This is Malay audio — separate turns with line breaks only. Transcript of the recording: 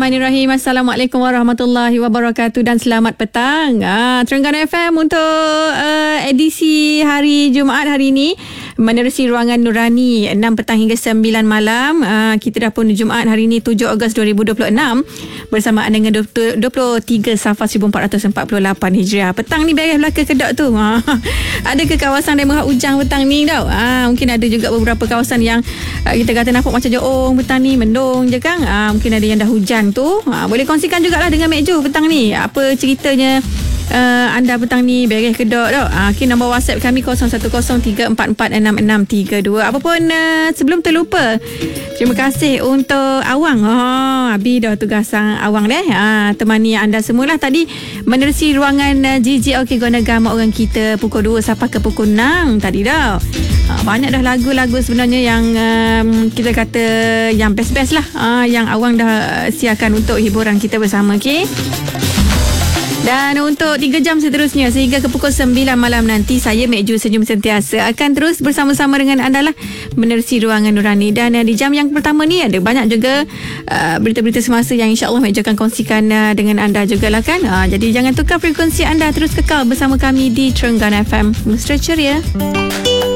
Bismillahirrahmanirrahim. Assalamualaikum warahmatullahi wabarakatuh dan selamat petang. Terengganu FM untuk edisi hari Jumaat hari ini menerusi ruangan Nurani 6 petang hingga 9 malam. Kita dah pun Jumaat hari ini 7 Ogos 2026 bersamaan dengan 23 Safar 1448 Hijriah. Petang ni beres belaka kedok tu. Ada ke kawasan yang menghak ujang petang ni tau. Mungkin ada juga beberapa kawasan yang kita kata nampak macam jeong petang ni, mendung je kan. Mungkin ada yang dah hujan tu. Boleh kongsikan jugalah dengan Mek Jo petang ni. Apa ceritanya anda petang ni beres kedok tau. Okay, nombor WhatsApp kami 0103446632. Apapun sebelum terlupa, terima kasih untuk Awang. Abi dah tugasan Awang deh. Temani anda semualah tadi menerusi ruangan GG Okey Guna Gama orang kita pukul 2 sampai ke pukul 6 tadi dah. Banyak dah lagu-lagu sebenarnya yang kita kata yang best-best lah. Yang Awang dah siarkan untuk hiburan kita bersama. Okay. Dan untuk 3 jam seterusnya sehingga ke pukul 9 malam nanti, saya Mek Ju Senyum Sentiasa akan terus bersama-sama dengan anda lah menerusi ruangan Nurani. Dan di jam yang pertama ni ada banyak juga berita-berita semasa yang insyaAllah Mek Ju akan kongsikan dengan anda jugalah kan. Jadi jangan tukar frekuensi anda, terus kekal bersama kami di Terengganu FM. Mesra ceria.